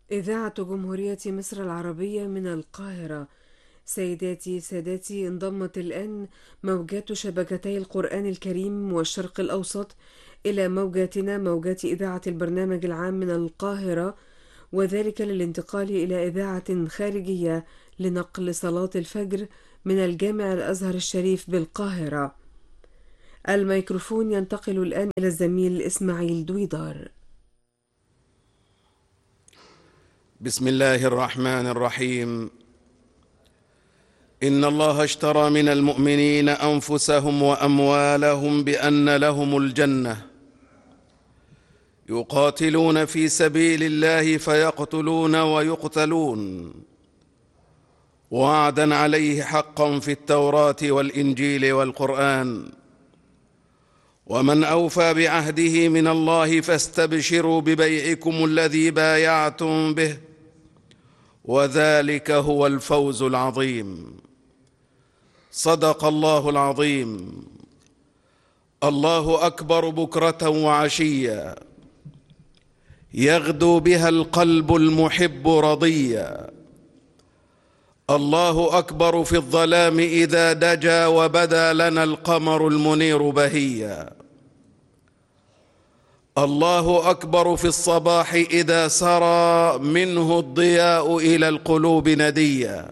إذاعة جمهورية مصر العربية من القاهرة. سيداتي سادتي، انضمت الآن موجات شبكتي القرآن الكريم والشرق الأوسط إلى موجاتنا، موجات إذاعة البرنامج العام من القاهرة، وذلك للانتقال إلى إذاعة خارجية لنقل صلاة الفجر من الجامع الأزهر الشريف بالقاهرة. الميكروفون ينتقل الآن إلى الزميل إسماعيل دويدار. بسم الله الرحمن الرحيم. إن الله اشترى من المؤمنين أنفسهم وأموالهم بأن لهم الجنة يقاتلون في سبيل الله فيقتلون ويقتلون، وعدا عليه حقا في التوراة والإنجيل والقرآن. ومن أوفى بعهده من الله فاستبشروا ببيعكم الذي بايعتم به، وذلك هو الفوز العظيم. صدق الله العظيم. الله أكبر بكرة وعشيا، يغدو بها القلب المحب رضيا. الله أكبر في الظلام إذا دجا، وبدا لنا القمر المنير بهيا. الله أكبر في الصباح إذا سرى منه الضياء إلى القلوب نديا.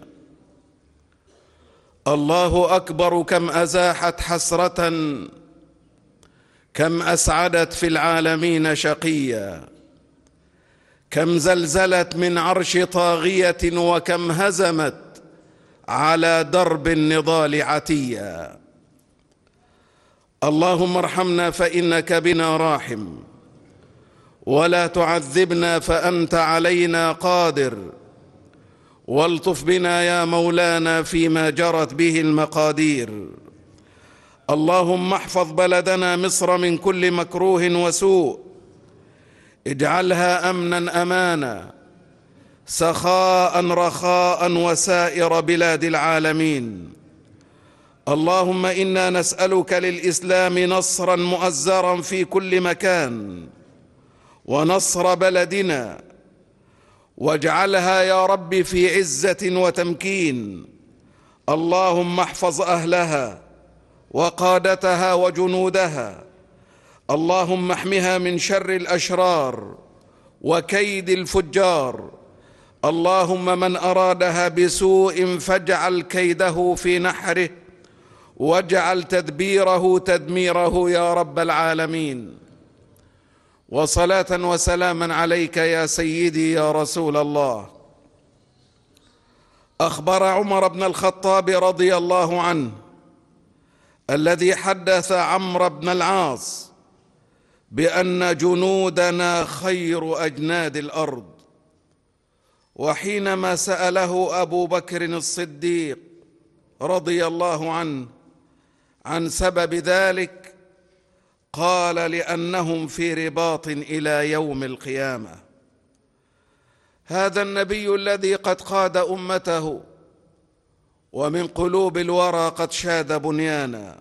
الله أكبر كم أزاحت حسرة، كم أسعدت في العالمين شقيا. كم زلزلت من عرش طاغية، وكم هزمت على درب النضال عتيا. اللهم ارحمنا فإنك بنا راحم، ولا تعذبنا فأنت علينا قادر، والطف بنا يا مولانا فيما جرت به المقادير. اللهم احفظ بلدنا مصر من كل مكروه وسوء، اجعلها أمنا أمانا، سخاء رخاء، وسائر بلاد العالمين. اللهم إنا نسألك للإسلام نصرا مؤزرا في كل مكان، ونصر بلدنا، واجعلها يا رب في عزة وتمكين. اللهم احفظ أهلها وقادتها وجنودها. اللهم احمها من شر الأشرار وكيد الفجار. اللهم من أرادها بسوء فاجعل كيده في نحره، واجعل تدبيره تدميره يا رب العالمين. وصلاة وسلاما عليك يا سيدي يا رسول الله. أخبر عمر بن الخطاب رضي الله عنه الذي حدث عمرو بن العاص بأن جنودنا خير أجناد الأرض. وحينما سأله أبو بكر الصديق رضي الله عنه عن سبب ذلك، قال: لأنهم في رباط إلى يوم القيامة. هذا النبي الذي قد قاد أمته ومن قلوب الورى قد شاد بنيانا،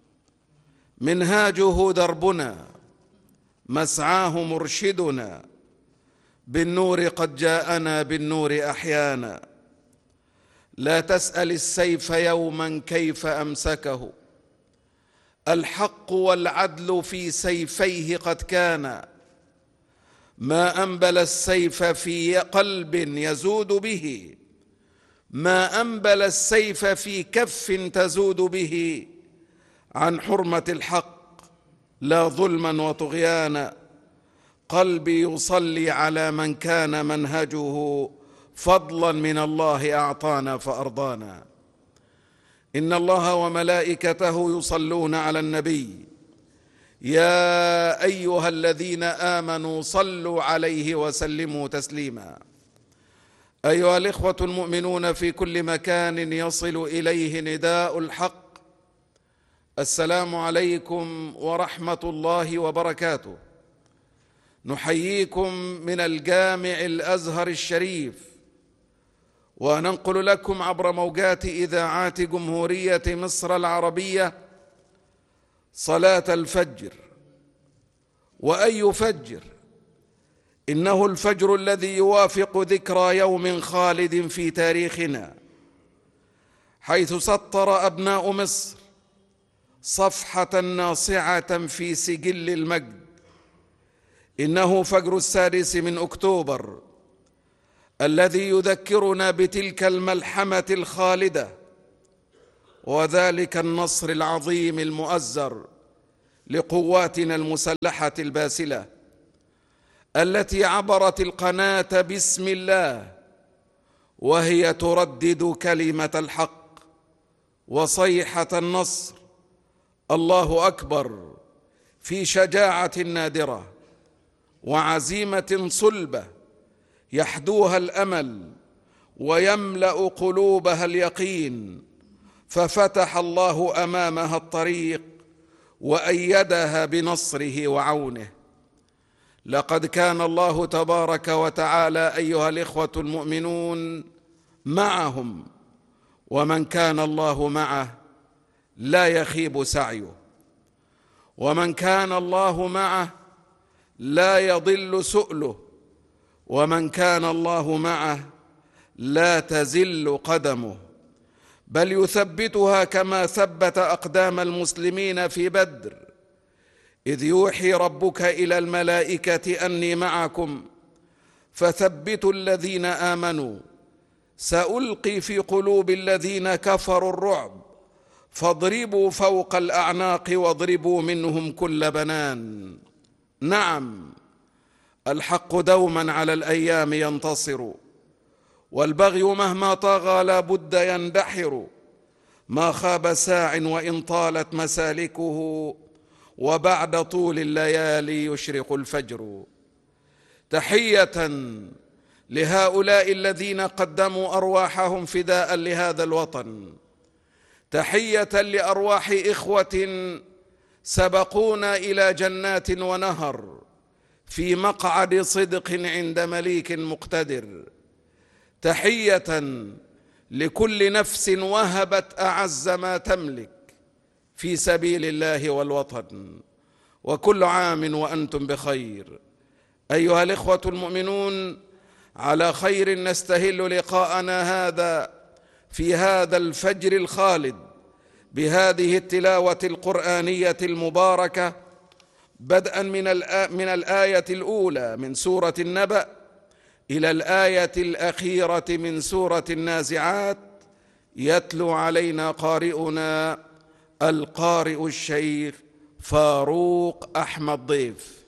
منهاجه دربنا، مسعاه مرشدنا، بالنور قد جاءنا بالنور أحيانا. لا تسأل السيف يوما كيف أمسكه، الحق والعدل في سيفيه قد كان. ما أنبل السيف في قلب يزود به، ما أنبل السيف في كف تزود به، عن حرمة الحق لا ظلما وطغيانا. قلبي يصلي على من كان منهجه فضلا من الله أعطانا فأرضانا. إن الله وملائكته يصلون على النبي، يا أيها الذين آمنوا صلوا عليه وسلموا تسليما. أيها الإخوة المؤمنون في كل مكان يصل إليه نداء الحق، السلام عليكم ورحمة الله وبركاته. نحييكم من الجامع الأزهر الشريف، وننقل لكم عبر موجات إذاعات جمهورية مصر العربية صلاة الفجر. وأي فجر إنه الفجر الذي يوافق ذكرى يوم خالد في تاريخنا، حيث سطر أبناء مصر صفحة ناصعة في سجل المجد. إنه فجر 6 أكتوبر الذي يذكرنا بتلك الملحمة الخالدة وذلك النصر العظيم المؤزر لقواتنا المسلحة الباسلة التي عبرت القناة باسم الله وهي تردد كلمة الحق وصيحة النصر، الله أكبر، في شجاعة نادرة وعزيمة صلبة يحدوها الأمل ويملأ قلوبها اليقين، ففتح الله أمامها الطريق وأيدها بنصره وعونه. لقد كان الله تبارك وتعالى أيها الإخوة المؤمنون معهم، ومن كان الله معه لا يخيب سعيه، ومن كان الله معه لا يضل سؤله، ومن كان الله معه لا تزل قدمه، بل يثبتها كما ثبت أقدام المسلمين في بدر، إذ يوحي ربك إلى الملائكة أني معكم فثبتوا الذين آمنوا سألقي في قلوب الذين كفروا الرعب فاضربوا فوق الأعناق واضربوا منهم كل بنان. نعم، الحق دوما على الأيام ينتصر، والبغي مهما طغى لا بد يندحر، ما خاب ساع وإن طالت مسالكه، وبعد طول الليالي يشرق الفجر. تحية لهؤلاء الذين قدموا أرواحهم فداء لهذا الوطن، تحية لأرواح إخوة سبقونا إلى جنات ونهر في مقعد صدق عند مليك مقتدر، تحية لكل نفس وهبت أعز ما تملك في سبيل الله والوطن، وكل عام وأنتم بخير. أيها الإخوة المؤمنون، على خير نستهل لقاءنا هذا في هذا الفجر الخالد بهذه التلاوة القرآنية المباركة، بدءا من الآية الأولى من سورة النبأ إلى الآية الأخيرة من سورة النازعات. يتلو علينا قارئنا القارئ الشيخ فاروق أحمد ضيف.